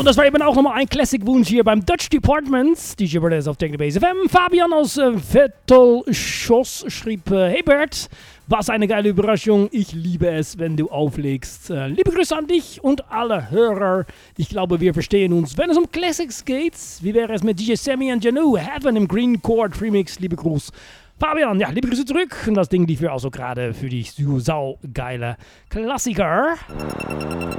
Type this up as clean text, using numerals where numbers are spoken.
und das war eben auch nochmal ein Classic-Wunsch hier beim Dutch Departments. DJ Brothers auf Technobase FM. Fabian aus Vettelschoss schrieb, hey Bert, was eine geile Überraschung. Ich liebe es, wenn du auflegst. Liebe Grüße an dich und alle Hörer. Ich glaube, wir verstehen uns, wenn es um Classics geht. Wie wäre es mit DJ Sammy und Janu? Heaven im Green Chord Remix. Liebe Gruß. Fabian, ja, liebe Grüße zurück. Und das Ding lief ja auch so gerade für die sau geile Klassiker.